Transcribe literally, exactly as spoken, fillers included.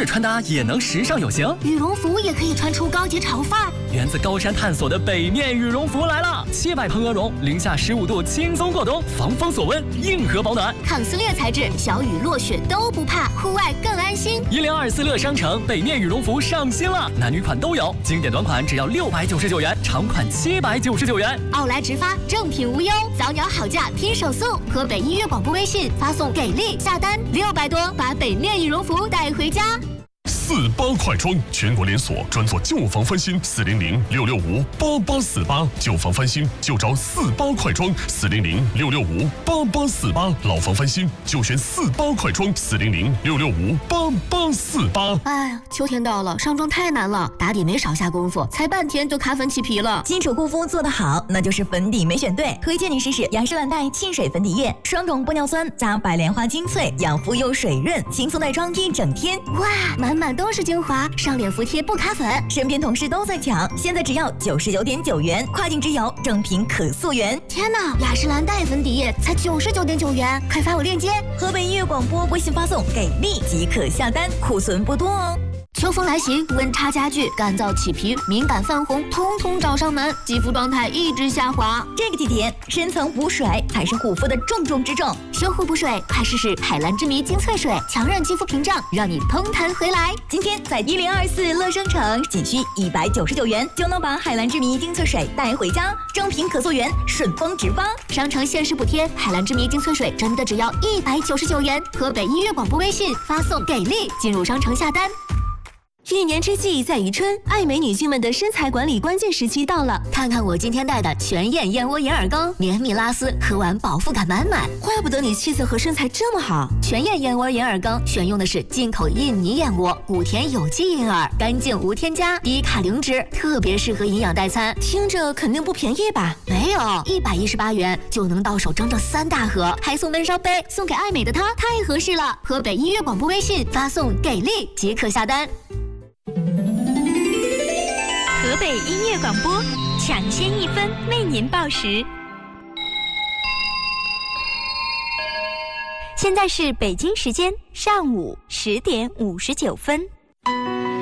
日穿搭也能时尚有型， 羽绒服也可以穿出高级潮范儿。 源自高山探索的北面羽绒服来了，七百蓬鹅绒，零下十五度轻松过冬，防风锁温，硬核保暖， 抗撕裂材质，小雨落雪都不怕，户外更安心。 一零二四乐商城北面羽绒服上新了，男女款都有，经典短款只要六百九十九元，长款七百九十九元。 奥莱直发，正品无忧，早鸟好价拼手速。河北音乐广播微信发送给力下单六百多，把北面羽绒服带回家。 四八快装，全国连锁，专做旧房翻新，四零零六六五八八四八，旧房翻新就找四八快装，四零零六六五八八四八，老房翻新就选四八快装，四零零六六五八八四八。 哎呀，秋天到了，上妆太难了，打底没少下功夫，才半天就卡粉起皮了。 基础护肤做得好，那就是粉底没选对。推荐你试试雅诗兰黛沁水粉底液，双种玻尿酸加白莲花精粹，养肤又水润，轻松带妆一整天。 哇，满满都是精华，上脸服帖不卡粉。 身边同事都在抢，现在只要九十九点九元，跨境直邮，正品可溯源。 天哪，雅诗兰黛粉底液才九十九点九元，快发我链接。 河北音乐广播微信发送给力即可下单，库存不多哦。 秋风来袭，温差加剧，干燥起皮、敏感泛红，通通找上门，肌肤状态一直下滑。 这个季节，深层补水才是护肤的重中之重。 修护补水，快试试海蓝之谜精粹水，强韧肌肤屏障，让你通弹回来。 今天在一零二四乐商城，仅需一百九十九元就能把海蓝之谜精粹水带回家，正品可溯源，顺丰直发。 商城限时补贴，海蓝之谜精粹水真的只要一百九十九元。河北音乐广播微信发送给力，进入商城下单。一年之计在于春，爱美女性们的身材管理关键时期到了。看看我今天带的全燕燕窝银耳羹，绵密拉丝，喝完饱腹感满满。怪不得你气色和身材这么好。全燕燕窝银耳羹选用的是进口印尼燕窝，谷田有机银耳，干净无添加，低卡零脂，特别适合营养代餐。听着肯定不便宜吧？没有，一百一十八元就能到手整整三大盒，还送温烧杯，送给爱美的她太合适了。河北音乐广播微信发送给力即可下单。 河北音乐广播，抢先一分为您报时。现在是北京时间上午十点五十九分。